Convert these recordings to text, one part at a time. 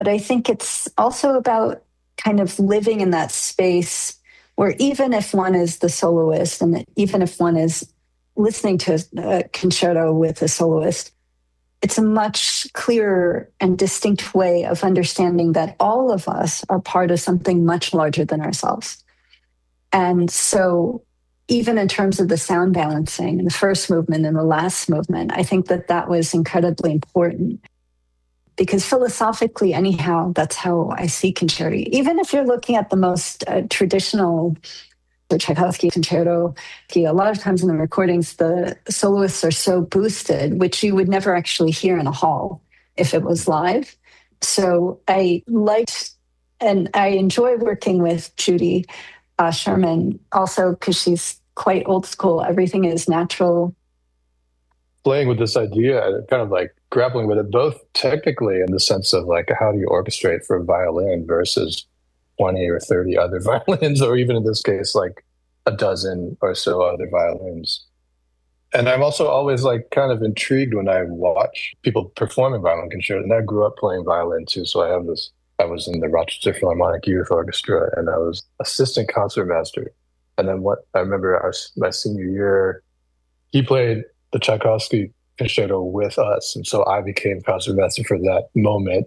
But I think it's also about kind of living in that space where even if one is the soloist and even if one is listening to a concerto with a soloist, it's a much clearer and distinct way of understanding that all of us are part of something much larger than ourselves. And so, even in terms of the sound balancing in the first movement and the last movement, I think that that was incredibly important because philosophically, anyhow, that's how I see concerti. Even if you're looking at the most traditional the Tchaikovsky concerto, a lot of times in the recordings, the soloists are so boosted, which you would never actually hear in a hall if it was live. So I liked and I enjoy working with Judy Sherman also because she's quite old school. Everything is natural. Playing with this idea, kind of like grappling with it, both technically in the sense of like, how do you orchestrate for a violin versus 20 or 30 other violins, or even in this case, like a dozen or so other violins. And I'm also always like kind of intrigued when I watch people performing violin concerto. And I grew up playing violin too. So I was in the Rochester Philharmonic Youth Orchestra and I was assistant concertmaster. And then I remember my senior year, he played the Tchaikovsky concerto with us. And so I became concertmaster for that moment.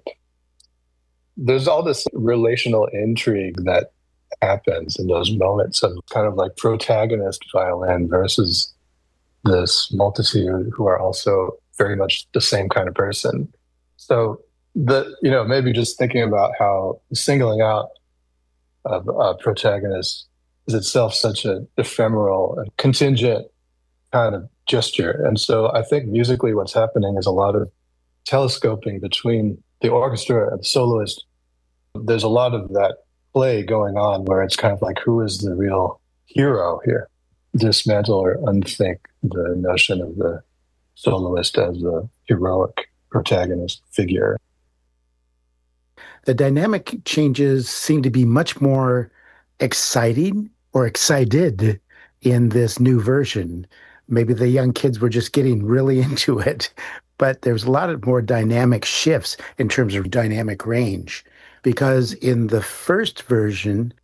There's all this relational intrigue that happens in those moments of kind of like protagonist violin versus this multitude who are also very much the same kind of person. So maybe just thinking about how singling out of a protagonist is itself such an ephemeral and contingent kind of gesture. And so I think musically what's happening is a lot of telescoping between the orchestra and the soloist. There's a lot of that play going on where it's kind of like, who is the real hero here? Dismantle or unthink the notion of the soloist as a heroic protagonist figure. The dynamic changes seem to be much more exciting or excited in this new version. Maybe the young kids were just getting really into it, but there's a lot of more dynamic shifts in terms of dynamic range. Because in the first version,